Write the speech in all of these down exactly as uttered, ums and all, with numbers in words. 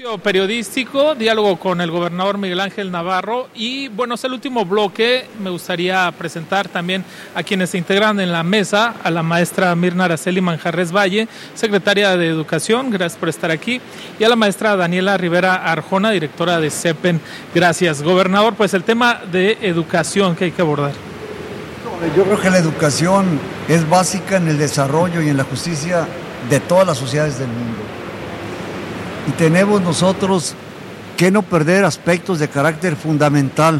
Periodístico, diálogo con el gobernador Miguel Ángel Navarro y bueno, es el último bloque. Me gustaría presentar también a quienes se integran en la mesa, a la maestra Mirna Araceli Manjarres Valle, secretaria de Educación, gracias por estar aquí, y a la maestra Daniela Rivera Arjona, directora de CEPEN, gracias. Gobernador, pues el tema de educación que hay que abordar. Yo creo que la educación es básica en el desarrollo y en la justicia de todas las sociedades del mundo. Y tenemos nosotros que no perder aspectos de carácter fundamental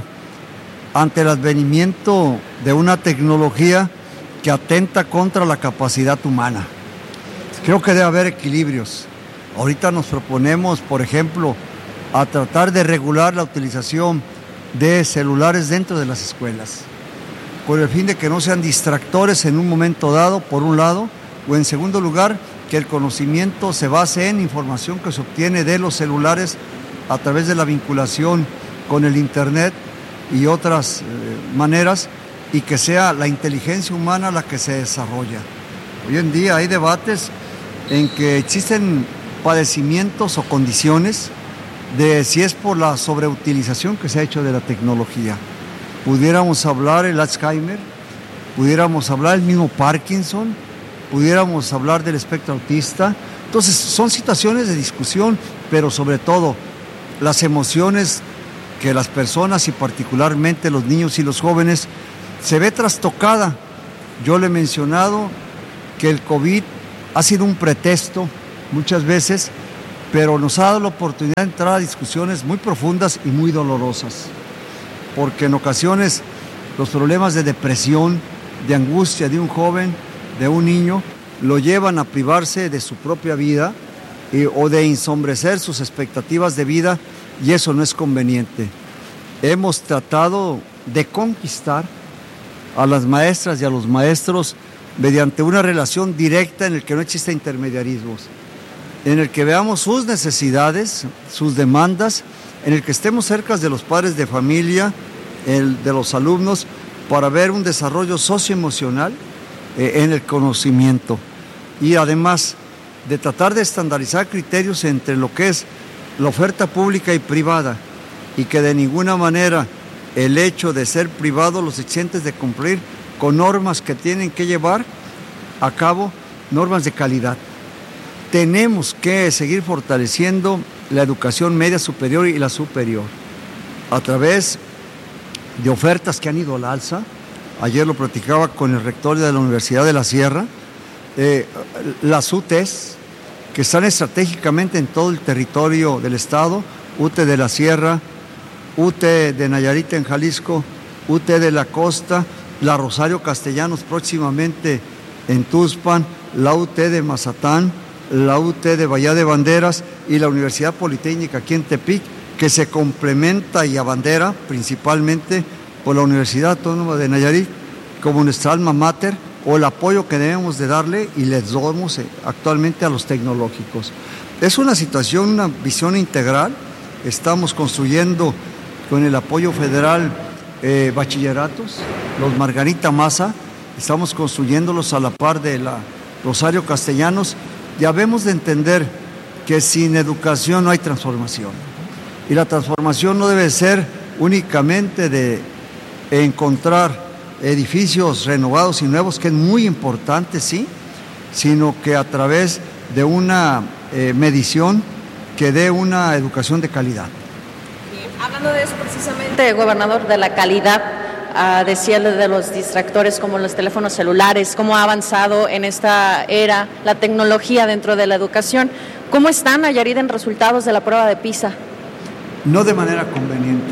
ante el advenimiento de una tecnología que atenta contra la capacidad humana. Creo que debe haber equilibrios. Ahorita nos proponemos, por ejemplo, a tratar de regular la utilización de celulares dentro de las escuelas, con el fin de que no sean distractores en un momento dado, por un lado, o en segundo lugar, que el conocimiento se base en información que se obtiene de los celulares a través de la vinculación con el Internet y otras eh, maneras, y que sea la inteligencia humana la que se desarrolla. Hoy en día hay debates en que existen padecimientos o condiciones de si es por la sobreutilización que se ha hecho de la tecnología. Pudiéramos hablar el Alzheimer, pudiéramos hablar el mismo Parkinson, pudiéramos hablar del espectro autista. Entonces son situaciones de discusión, pero sobre todo las emociones que las personas y particularmente los niños y los jóvenes se ve trastocada. Yo le he mencionado que el COVID ha sido un pretexto muchas veces, pero nos ha dado la oportunidad de entrar a discusiones muy profundas y muy dolorosas, porque en ocasiones los problemas de depresión, de angustia de un joven, de un niño, lo llevan a privarse de su propia vida eh, o de ensombrecer sus expectativas de vida, y eso no es conveniente. Hemos tratado de conquistar a las maestras y a los maestros mediante una relación directa en el que no existe intermediarismos, en el que veamos sus necesidades, sus demandas, en el que estemos cerca de los padres de familia, el, de los alumnos, para ver un desarrollo socioemocional en el conocimiento, y además de tratar de estandarizar criterios entre lo que es la oferta pública y privada, y que de ninguna manera el hecho de ser privado los exentes de cumplir con normas que tienen que llevar a cabo, normas de calidad. Tenemos que seguir fortaleciendo la educación media superior y la superior a través de ofertas que han ido al alza. Ayer lo platicaba con el rector de la Universidad de la Sierra, eh, las U T Es, que están estratégicamente en todo el territorio del estado, U T de la Sierra, U T de Nayarit en Jalisco, U T de la Costa, la Rosario Castellanos próximamente en Tuxpan, la U T de Mazatán, la U T de Bahía de Banderas y la Universidad Politécnica aquí en Tepic, que se complementa y abandera principalmente por la Universidad Autónoma de Nayarit como nuestra alma mater, o el apoyo que debemos de darle y les damos actualmente a los tecnológicos. Es una situación, una visión integral. Estamos construyendo con el apoyo federal eh, bachilleratos, los Margarita Maza, estamos construyéndolos a la par de la Rosario Castellanos. Ya debemos de entender que sin educación no hay transformación, y la transformación no debe ser únicamente de encontrar edificios renovados y nuevos, que es muy importante, sí, sino que a través de una eh, medición que dé una educación de calidad. Bien, hablando de eso precisamente, gobernador, de la calidad, uh, decía de los distractores como los teléfonos celulares, cómo ha avanzado en esta era la tecnología dentro de la educación. ¿Cómo están, Nayarit, en resultados de la prueba de PISA? No de manera conveniente.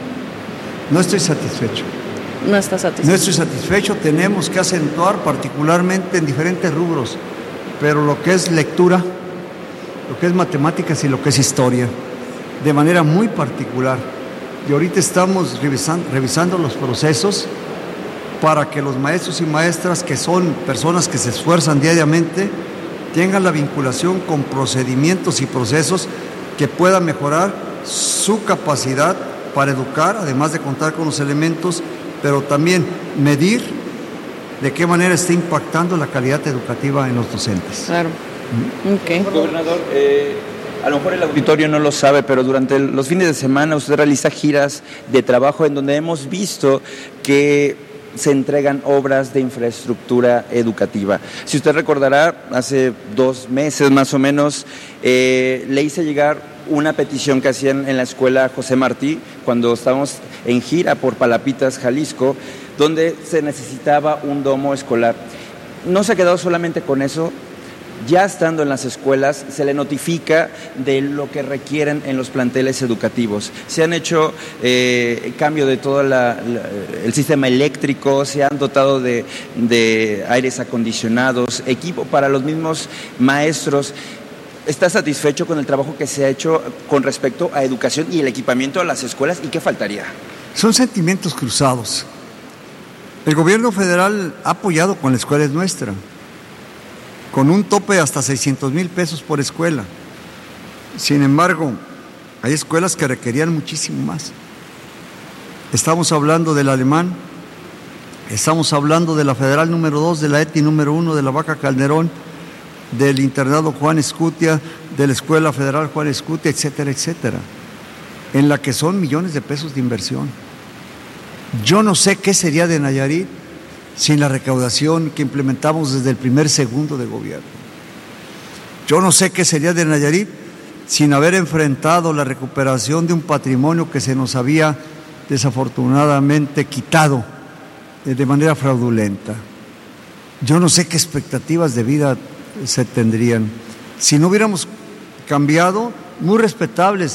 No estoy satisfecho. No está satisfecho. No estoy satisfecho. Tenemos que acentuar particularmente en diferentes rubros, pero lo que es lectura, lo que es matemáticas y lo que es historia, de manera muy particular. Y ahorita estamos revisando, revisando los procesos para que los maestros y maestras, que son personas que se esfuerzan diariamente, tengan la vinculación con procedimientos y procesos que puedan mejorar su capacidad para educar, además de contar con los elementos, pero también medir de qué manera está impactando la calidad educativa en los docentes. Claro. ¿Mm? Okay. Gobernador, eh, A lo mejor el auditorio no lo sabe, pero durante los fines de semana usted realiza giras de trabajo en donde hemos visto que se entregan obras de infraestructura educativa. Si usted recordará, hace dos meses más o menos, eh, le hice llegar una petición que hacían en la escuela José Martí, cuando estábamos en gira por Palapitas, Jalisco, donde se necesitaba un domo escolar. No se ha quedado solamente con eso. Ya estando en las escuelas, se le notifica de lo que requieren en los planteles educativos. Se han hecho eh, cambio de todo la, la, el sistema eléctrico, se han dotado de, de aires acondicionados, equipo para los mismos maestros. ¿Está satisfecho con el trabajo que se ha hecho con respecto a educación y el equipamiento a las escuelas? ¿Y qué faltaría? Son sentimientos cruzados. El gobierno federal ha apoyado con la escuela es nuestra, con un tope de hasta seiscientos mil pesos por escuela. Sin embargo, hay escuelas que requerían muchísimo más. Estamos hablando del Alemán, estamos hablando de la Federal número dos, de la E T I número uno, de la Vaca Calderón, del internado Juan Escutia, de la Escuela Federal Juan Escutia, etcétera, etcétera, en la que son millones de pesos de inversión. Yo no sé qué sería de Nayarit sin la recaudación que implementamos desde el primer segundo de gobierno. Yo no sé qué sería de Nayarit sin haber enfrentado la recuperación de un patrimonio que se nos había desafortunadamente quitado de manera fraudulenta. Yo no sé qué expectativas de vida se tendrían si no hubiéramos cambiado, muy respetables,